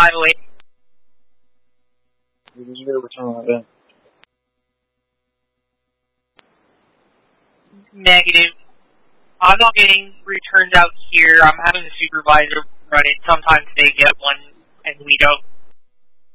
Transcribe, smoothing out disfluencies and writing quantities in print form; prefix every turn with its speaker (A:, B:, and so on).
A: 508. Negative. I'm not getting returns out here. I'm having the supervisor run it. Sometimes they get one and we don't.